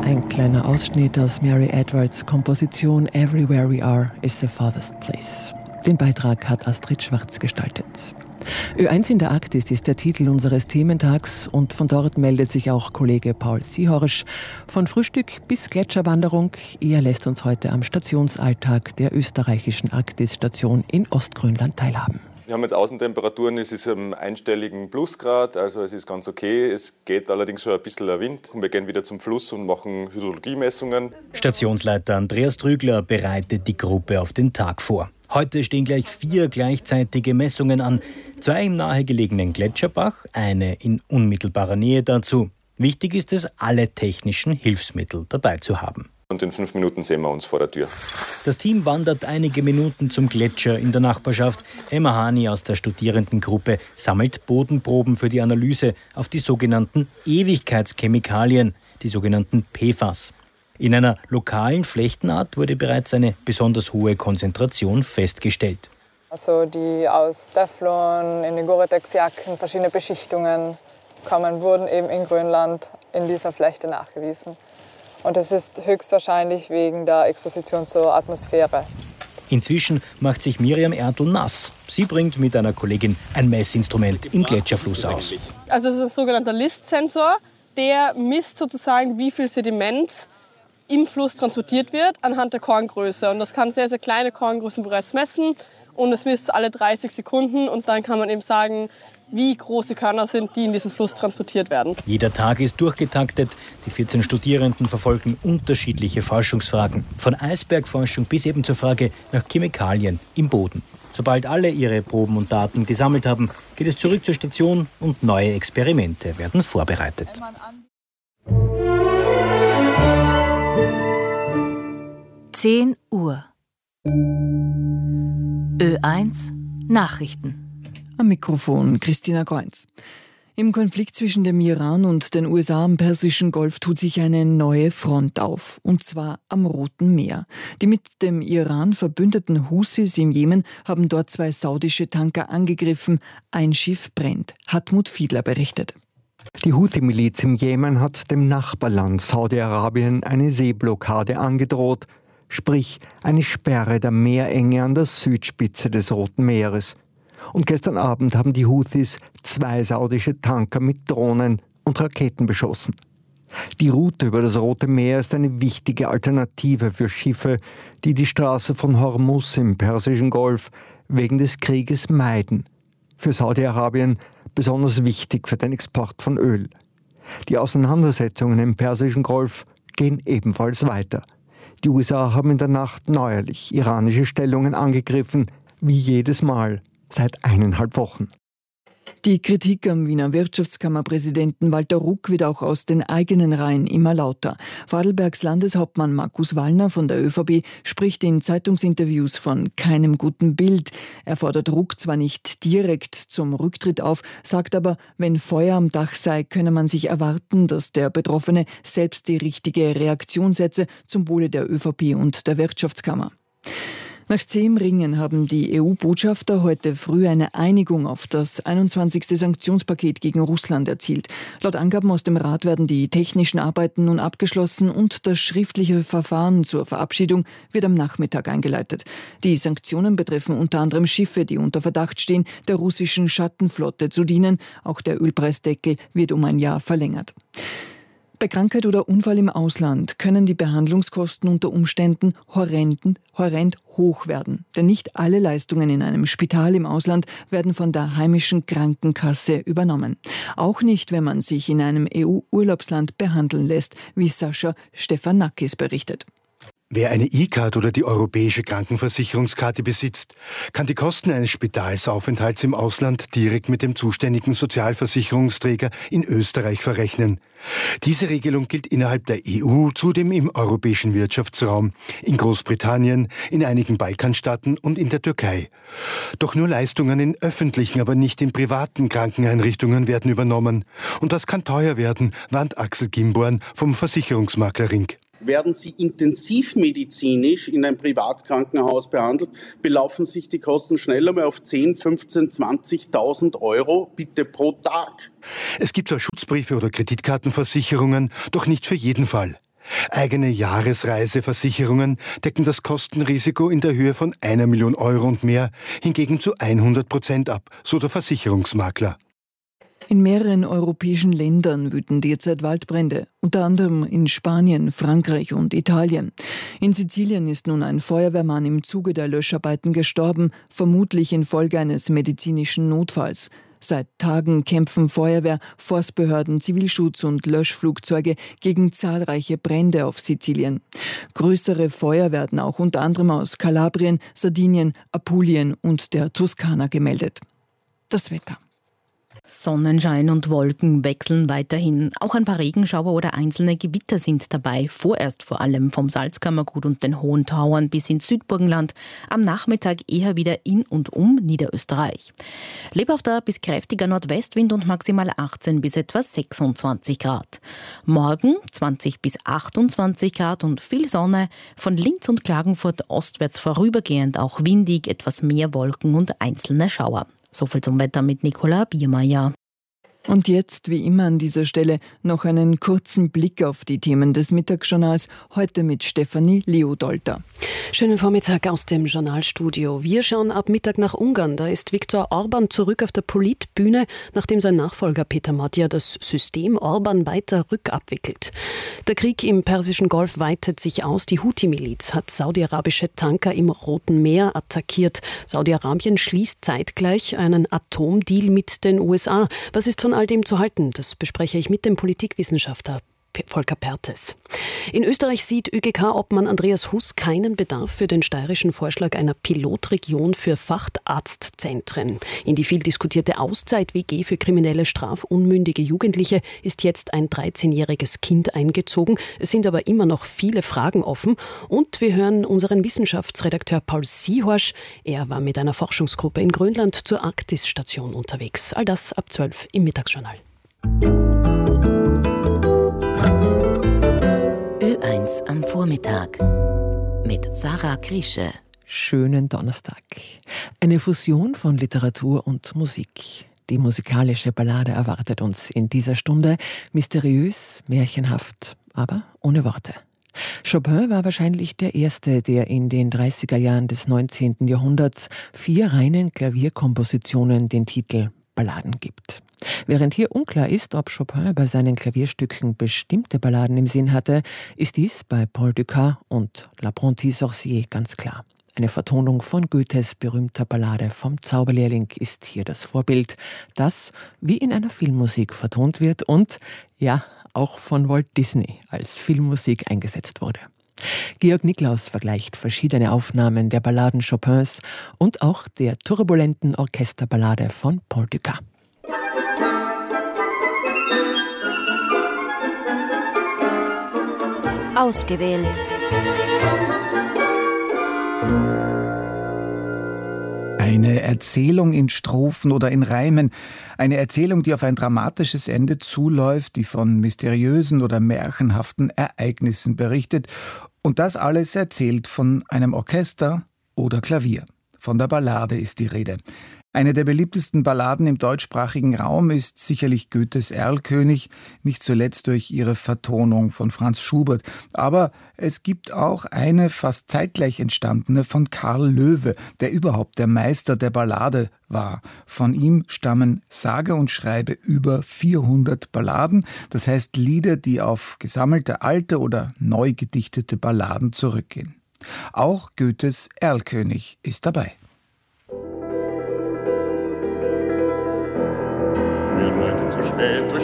Ein kleiner Ausschnitt aus Mary Edwards' Komposition Everywhere We Are is the Farthest Place. Den Beitrag hat Astrid Schwarz gestaltet. Ö1 in der Arktis ist der Titel unseres Thementags und von dort meldet sich auch Kollege Paul Siehorsch. Von Frühstück bis Gletscherwanderung, er lässt uns heute am Stationsalltag der österreichischen Arktis-Station in Ostgrönland teilhaben. Wir haben jetzt Außentemperaturen, es ist im einstelligen Plusgrad, also es ist ganz okay. Es geht allerdings schon ein bisschen der Wind. Und wir gehen wieder zum Fluss und machen Hydrologiemessungen. Stationsleiter Andreas Trügler bereitet die Gruppe auf den Tag vor. Heute stehen gleich 4 gleichzeitige Messungen an. 2 im nahegelegenen Gletscherbach, eine in unmittelbarer Nähe dazu. Wichtig ist es, alle technischen Hilfsmittel dabei zu haben. Und in 5 Minuten sehen wir uns vor der Tür. Das Team wandert einige Minuten zum Gletscher in der Nachbarschaft. Emma Hani aus der Studierendengruppe sammelt Bodenproben für die Analyse auf die sogenannten Ewigkeitschemikalien, die sogenannten PFAS. In einer lokalen Flechtenart wurde bereits eine besonders hohe Konzentration festgestellt. Also die aus Teflon, in den Gore-Tex-Jacken, verschiedene Beschichtungen kommen, wurden eben in Grönland in dieser Flechte nachgewiesen. Und das ist höchstwahrscheinlich wegen der Exposition zur Atmosphäre. Inzwischen macht sich Miriam Ertl nass. Sie bringt mit einer Kollegin ein Messinstrument im Gletscherfluss aus. Also das ist ein sogenannter Listsensor, der misst sozusagen, wie viel Sediment im Fluss transportiert wird anhand der Korngröße. Und das kann sehr, sehr kleine Korngrößen bereits messen. Und es misst alle 30 Sekunden. Und dann kann man eben sagen, wie große Körner sind, die in diesem Fluss transportiert werden. Jeder Tag ist durchgetaktet. Die 14 Studierenden verfolgen unterschiedliche Forschungsfragen. Von Eisbergforschung bis eben zur Frage nach Chemikalien im Boden. Sobald alle ihre Proben und Daten gesammelt haben, geht es zurück zur Station und neue Experimente werden vorbereitet. 10 Uhr. Ö1 Nachrichten. Am Mikrofon Christina Kreuz. Im Konflikt zwischen dem Iran und den USA am Persischen Golf tut sich eine neue Front auf, und zwar am Roten Meer. Die mit dem Iran verbündeten Houthis im Jemen haben dort 2 saudische Tanker angegriffen. Ein Schiff brennt. Hartmut Fiedler berichtet. Die Houthi-Miliz im Jemen hat dem Nachbarland Saudi-Arabien eine Seeblockade angedroht, sprich eine Sperre der Meerenge an der Südspitze des Roten Meeres. Und gestern Abend haben die Houthis 2 saudische Tanker mit Drohnen und Raketen beschossen. Die Route über das Rote Meer ist eine wichtige Alternative für Schiffe, die die Straße von Hormuz im Persischen Golf wegen des Krieges meiden. Für Saudi-Arabien besonders wichtig für den Export von Öl. Die Auseinandersetzungen im Persischen Golf gehen ebenfalls weiter. Die USA haben in der Nacht neuerlich iranische Stellungen angegriffen, wie jedes Mal seit 1,5 Wochen. Die Kritik am Wiener Wirtschaftskammerpräsidenten Walter Ruck wird auch aus den eigenen Reihen immer lauter. Vorarlbergs Landeshauptmann Markus Wallner von der ÖVP spricht in Zeitungsinterviews von keinem guten Bild. Er fordert Ruck zwar nicht direkt zum Rücktritt auf, sagt aber, wenn Feuer am Dach sei, könne man sich erwarten, dass der Betroffene selbst die richtige Reaktion setze zum Wohle der ÖVP und der Wirtschaftskammer. Nach zähem Ringen haben die EU-Botschafter heute früh eine Einigung auf das 21. Sanktionspaket gegen Russland erzielt. Laut Angaben aus dem Rat werden die technischen Arbeiten nun abgeschlossen und das schriftliche Verfahren zur Verabschiedung wird am Nachmittag eingeleitet. Die Sanktionen betreffen unter anderem Schiffe, die unter Verdacht stehen, der russischen Schattenflotte zu dienen. Auch der Ölpreisdeckel wird um ein Jahr verlängert. Bei Krankheit oder Unfall im Ausland können die Behandlungskosten unter Umständen horrend hoch werden. Denn nicht alle Leistungen in einem Spital im Ausland werden von der heimischen Krankenkasse übernommen. Auch nicht, wenn man sich in einem EU-Urlaubsland behandeln lässt, wie Sascha Stefanakis berichtet. Wer eine E-Card oder die europäische Krankenversicherungskarte besitzt, kann die Kosten eines Spitalsaufenthalts im Ausland direkt mit dem zuständigen Sozialversicherungsträger in Österreich verrechnen. Diese Regelung gilt innerhalb der EU, zudem im europäischen Wirtschaftsraum, in Großbritannien, in einigen Balkanstaaten und in der Türkei. Doch nur Leistungen in öffentlichen, aber nicht in privaten Krankeneinrichtungen werden übernommen. Und das kann teuer werden, warnt Axel Gimborn vom Versicherungsmakler Ring. Werden Sie intensivmedizinisch in einem Privatkrankenhaus behandelt, belaufen sich die Kosten schnell einmal auf 10, 15, 20.000 Euro, bitte pro Tag. Es gibt zwar Schutzbriefe oder Kreditkartenversicherungen, doch nicht für jeden Fall. Eigene Jahresreiseversicherungen decken das Kostenrisiko in der Höhe von 1 Million Euro und mehr, hingegen zu 100% ab, so der Versicherungsmakler. In mehreren europäischen Ländern wüten derzeit Waldbrände, unter anderem in Spanien, Frankreich und Italien. In Sizilien ist nun ein Feuerwehrmann im Zuge der Löscharbeiten gestorben, vermutlich infolge eines medizinischen Notfalls. Seit Tagen kämpfen Feuerwehr, Forstbehörden, Zivilschutz und Löschflugzeuge gegen zahlreiche Brände auf Sizilien. Größere Feuer werden auch unter anderem aus Kalabrien, Sardinien, Apulien und der Toskana gemeldet. Das Wetter. Sonnenschein und Wolken wechseln weiterhin. Auch ein paar Regenschauer oder einzelne Gewitter sind dabei. Vorerst vor allem vom Salzkammergut und den Hohen Tauern bis ins Südburgenland. Am Nachmittag eher wieder in und um Niederösterreich. Lebhafter bis kräftiger Nordwestwind und maximal 18 bis etwa 26 Grad. Morgen 20 bis 28 Grad und viel Sonne. Von Linz und Klagenfurt ostwärts vorübergehend auch windig, etwas mehr Wolken und einzelne Schauer. Soviel zum Wetter mit Nicola Biermeier. Und jetzt, wie immer an dieser Stelle, noch einen kurzen Blick auf die Themen des Mittagsjournals, heute mit Stefanie Leodolter. Schönen Vormittag aus dem Journalstudio. Wir schauen ab Mittag nach Ungarn. Da ist Viktor Orbán zurück auf der Politbühne, nachdem sein Nachfolger Peter Magyar das System Orbán weiter rückabwickelt. Der Krieg im Persischen Golf weitet sich aus. Die Houthi-Miliz hat saudi-arabische Tanker im Roten Meer attackiert. Saudi-Arabien schließt zeitgleich einen Atomdeal mit den USA. Was ist von all dem zu halten? Das bespreche ich mit dem Politikwissenschaftler Volker Pertes. In Österreich sieht ÖGK-Obmann Andreas Huss keinen Bedarf für den steirischen Vorschlag einer Pilotregion für Facharztzentren. In die viel diskutierte Auszeit-WG für kriminelle strafunmündige Jugendliche ist jetzt ein 13-jähriges Kind eingezogen. Es sind aber immer noch viele Fragen offen. Und wir hören unseren Wissenschaftsredakteur Paul Siehorsch. Er war mit einer Forschungsgruppe in Grönland zur Arktis-Station unterwegs. All das ab 12 im Mittagsjournal. Ö1 am Vormittag mit Sarah Griesche. Schönen Donnerstag. Eine Fusion von Literatur und Musik. Die musikalische Ballade erwartet uns in dieser Stunde. Mysteriös, märchenhaft, aber ohne Worte. Chopin war wahrscheinlich der Erste, der in den 30er Jahren des 19. Jahrhunderts 4 reinen Klavierkompositionen den Titel Balladen gibt. Während hier unklar ist, ob Chopin bei seinen Klavierstücken bestimmte Balladen im Sinn hatte, ist dies bei Paul Dukas und L'Apprenti Sorcier ganz klar. Eine Vertonung von Goethes berühmter Ballade vom Zauberlehrling ist hier das Vorbild, das wie in einer Filmmusik vertont wird und, ja, auch von Walt Disney als Filmmusik eingesetzt wurde. Georg Niklaus vergleicht verschiedene Aufnahmen der Balladen Chopins und auch der turbulenten Orchesterballade von Paul Dukas. Ausgewählt. Eine Erzählung in Strophen oder in Reimen. Eine Erzählung, die auf ein dramatisches Ende zuläuft, die von mysteriösen oder märchenhaften Ereignissen berichtet. Und das alles erzählt von einem Orchester oder Klavier. Von der Ballade ist die Rede. Eine der beliebtesten Balladen im deutschsprachigen Raum ist sicherlich Goethes Erlkönig, nicht zuletzt durch ihre Vertonung von Franz Schubert. Aber es gibt auch eine fast zeitgleich entstandene von Karl Löwe, der überhaupt der Meister der Ballade war. Von ihm stammen sage und schreibe über 400 Balladen, das heißt Lieder, die auf gesammelte alte oder neu gedichtete Balladen zurückgehen. Auch Goethes Erlkönig ist dabei. Zu spät